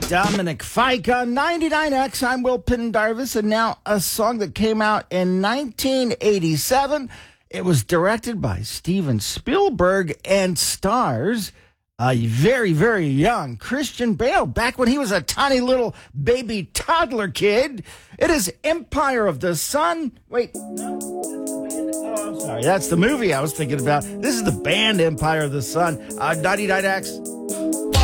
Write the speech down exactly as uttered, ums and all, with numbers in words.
Dominic Fike on ninety-nine X. I'm Will Pendarvis, and now a song that came out in nineteen eighty-seven. It was directed by Steven Spielberg and stars a very, very young Christian Bale, back when he was a tiny little baby toddler kid. It is Empire of the Sun. Wait, no, oh, I'm sorry. That's the movie I was thinking about. This is the band Empire of the Sun. Uh, ninety-nine X.